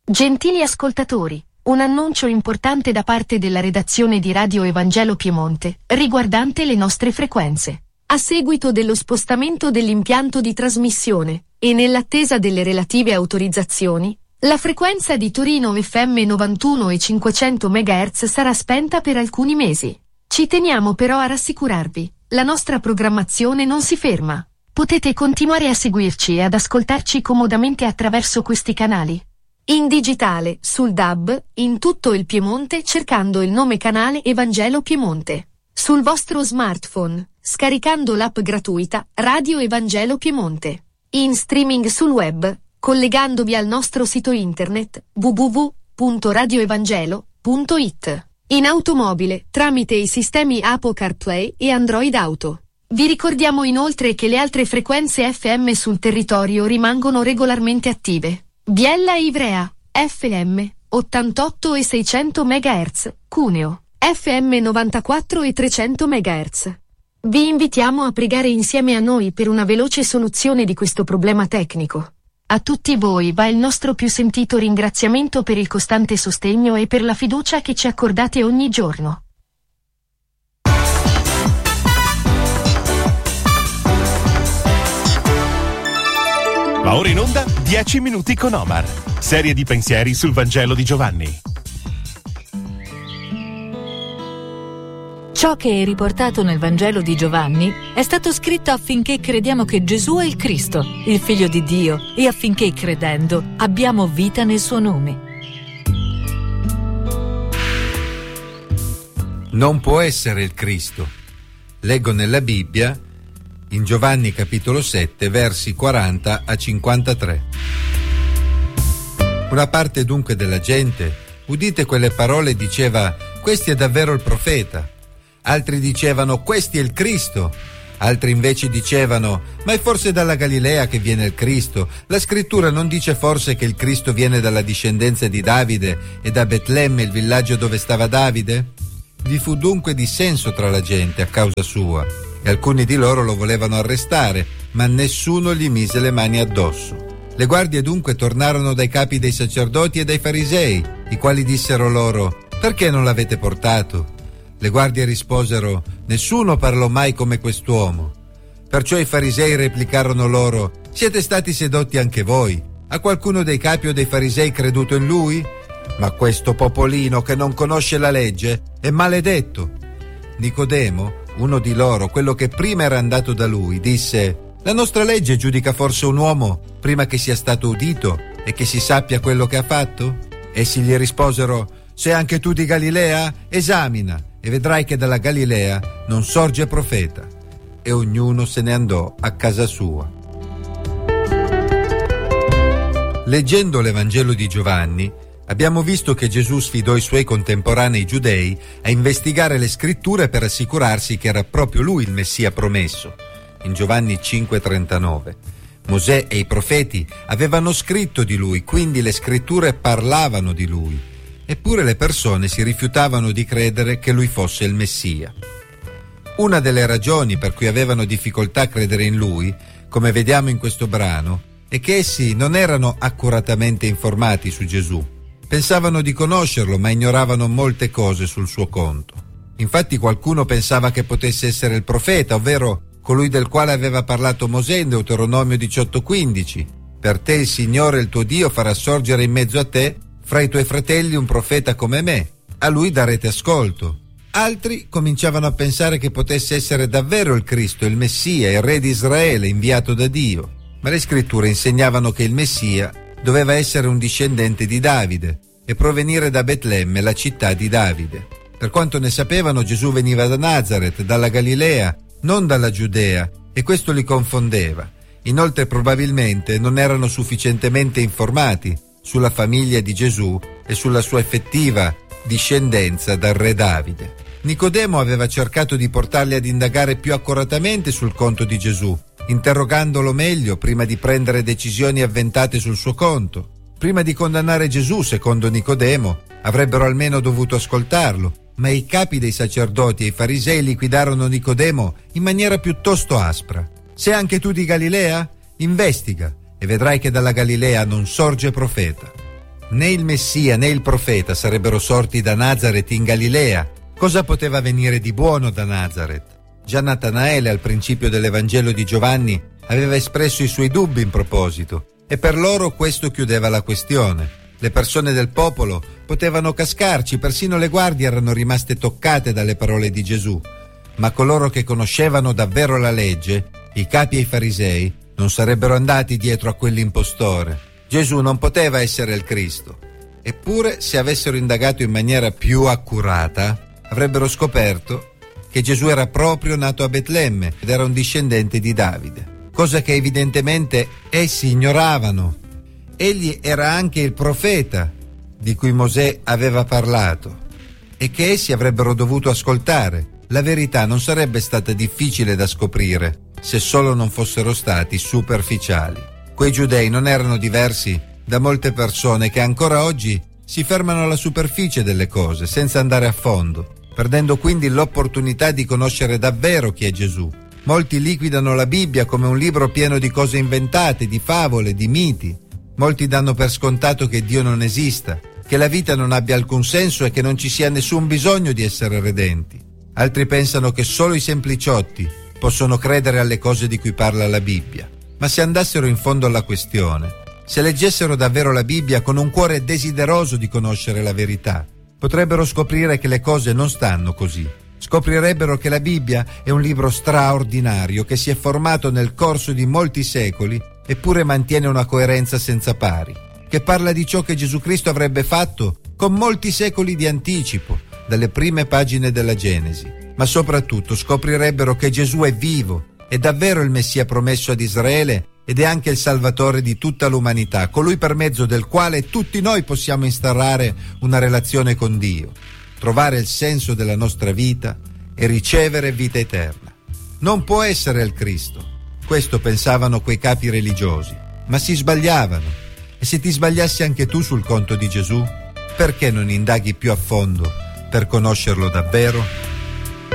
Gentili ascoltatori, un annuncio importante da parte della redazione di Radio Evangelo Piemonte, riguardante le nostre frequenze. A seguito dello spostamento dell'impianto di trasmissione, e nell'attesa delle relative autorizzazioni, la frequenza di Torino FM 91 e 500 MHz sarà spenta per alcuni mesi. Ci teniamo però a rassicurarvi, la nostra programmazione non si ferma. Potete continuare a seguirci e ad ascoltarci comodamente attraverso questi canali. In digitale, sul DAB, in tutto il Piemonte cercando il nome canale Evangelo Piemonte. Sul vostro smartphone, scaricando l'app gratuita Radio Evangelo Piemonte. In streaming sul web, collegandovi al nostro sito internet www.radioevangelo.it. In automobile, tramite i sistemi Apple CarPlay e Android Auto. Vi ricordiamo inoltre che le altre frequenze FM sul territorio rimangono regolarmente attive. Biella e Ivrea, FM, 88 e 600 MHz, Cuneo, FM 94 e 300 MHz. Vi invitiamo a pregare insieme a noi per una veloce soluzione di questo problema tecnico. A tutti voi va il nostro più sentito ringraziamento per il costante sostegno e per la fiducia che ci accordate ogni giorno. Va ora in onda 10 minuti con Omar. Serie di pensieri sul Vangelo di Giovanni. Ciò che è riportato nel Vangelo di Giovanni è stato scritto affinché crediamo che Gesù è il Cristo, il Figlio di Dio, e affinché, credendo, abbiamo vita nel suo nome. Non può essere il Cristo. Leggo nella Bibbia, in Giovanni capitolo 7, versi 40 a 53. Una parte dunque della gente, udite quelle parole, diceva: «Questi è davvero il profeta». Altri dicevano: «Questi è il Cristo». Altri invece dicevano: «Ma è forse dalla Galilea che viene il Cristo? La scrittura non dice forse che il Cristo viene dalla discendenza di Davide e da Betlemme, il villaggio dove stava Davide?» Vi fu dunque dissenso tra la gente a causa sua, e alcuni di loro lo volevano arrestare, ma nessuno gli mise le mani addosso. Le guardie dunque tornarono dai capi dei sacerdoti e dai farisei, i quali dissero loro: «Perché non l'avete portato?» Le guardie risposero: «Nessuno parlò mai come quest'uomo». Perciò i farisei replicarono loro: «Siete stati sedotti anche voi? Ha qualcuno dei capi o dei farisei creduto in lui? Ma questo popolino che non conosce la legge è maledetto». Nicodemo, uno di loro, quello che prima era andato da lui, disse: «La nostra legge giudica forse un uomo prima che sia stato udito e che si sappia quello che ha fatto?» Essi gli risposero: «Sei anche tu di Galilea? Esamina e vedrai che dalla Galilea non sorge profeta». E ognuno se ne andò a casa sua. Leggendo l'Evangelo di Giovanni, abbiamo visto che Gesù sfidò i suoi contemporanei giudei a investigare le scritture per assicurarsi che era proprio lui il Messia promesso. In Giovanni 5,39, Mosè e i profeti avevano scritto di lui, quindi le scritture parlavano di lui. Eppure le persone si rifiutavano di credere che lui fosse il Messia. Una delle ragioni per cui avevano difficoltà a credere in lui, come vediamo in questo brano, è che essi non erano accuratamente informati su Gesù. Pensavano di conoscerlo, ma ignoravano molte cose sul suo conto. Infatti qualcuno pensava che potesse essere il profeta, ovvero colui del quale aveva parlato Mosè in Deuteronomio 18,15. «Per te il Signore il tuo Dio farà sorgere in mezzo a te, fra i tuoi fratelli, un profeta come me. A lui darete ascolto». Altri cominciavano a pensare che potesse essere davvero il Cristo, il Messia, il Re di Israele, inviato da Dio. Ma le scritture insegnavano che il Messia doveva essere un discendente di Davide e provenire da Betlemme, la città di Davide. Per quanto ne sapevano, Gesù veniva da Nazaret, dalla Galilea, non dalla Giudea, e questo li confondeva. Inoltre probabilmente non erano sufficientemente informati sulla famiglia di Gesù e sulla sua effettiva discendenza dal re Davide. Nicodemo aveva cercato di portarli ad indagare più accuratamente sul conto di Gesù, interrogandolo meglio prima di prendere decisioni avventate sul suo conto. Prima di condannare Gesù, secondo Nicodemo, avrebbero almeno dovuto ascoltarlo, ma i capi dei sacerdoti e i farisei liquidarono Nicodemo in maniera piuttosto aspra. «Sei anche tu di Galilea? Investiga e vedrai che dalla Galilea non sorge profeta». né il Messia né il profeta sarebbero sorti da Nazaret in Galilea, cosa poteva venire di buono da Nazaret? Già Natanaele al principio dell'Evangelo di Giovanni aveva espresso i suoi dubbi in proposito, e per loro questo chiudeva la questione. Le persone del popolo potevano cascarci, persino le guardie erano rimaste toccate dalle parole di Gesù, ma coloro che conoscevano davvero la legge, i capi e i farisei, non sarebbero andati dietro a quell'impostore. Gesù non poteva essere il Cristo. Eppure, se avessero indagato in maniera più accurata, avrebbero scoperto che Gesù era proprio nato a Betlemme ed era un discendente di Davide, cosa che evidentemente essi ignoravano. Egli era anche il profeta di cui Mosè aveva parlato e che essi avrebbero dovuto ascoltare. La verità non sarebbe stata difficile da scoprire se solo non fossero stati superficiali. Quei giudei non erano diversi da molte persone che ancora oggi si fermano alla superficie delle cose senza andare a fondo, perdendo quindi l'opportunità di conoscere davvero chi è Gesù. Molti liquidano la Bibbia come un libro pieno di cose inventate, di favole, di miti. Molti danno per scontato che Dio non esista, che la vita non abbia alcun senso e che non ci sia nessun bisogno di essere redenti. Altri pensano che solo i sempliciotti possono credere alle cose di cui parla la Bibbia. Ma se andassero in fondo alla questione, se leggessero davvero la Bibbia con un cuore desideroso di conoscere la verità, potrebbero scoprire che le cose non stanno così. Scoprirebbero che la Bibbia è un libro straordinario che si è formato nel corso di molti secoli eppure mantiene una coerenza senza pari, che parla di ciò che Gesù Cristo avrebbe fatto con molti secoli di anticipo, dalle prime pagine della Genesi. Ma soprattutto scoprirebbero che Gesù è vivo, è davvero il Messia promesso ad Israele ed è anche il Salvatore di tutta l'umanità, colui per mezzo del quale tutti noi possiamo instaurare una relazione con Dio, trovare il senso della nostra vita e ricevere vita eterna. Non può essere il Cristo. Questo pensavano quei capi religiosi, ma si sbagliavano. E se ti sbagliassi anche tu sul conto di Gesù, perché non indaghi più a fondo per conoscerlo davvero?